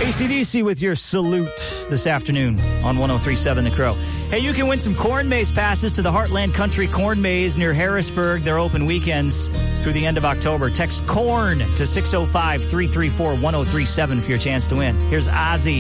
AC/DC with your salute this afternoon on 103.7 The Crow. Hey, you can win some corn maze passes to the Heartland Country Corn Maze near Harrisburg. They're open weekends through the end of October. Text CORN to 605-334-1037 for your chance to win. Here's Ozzy.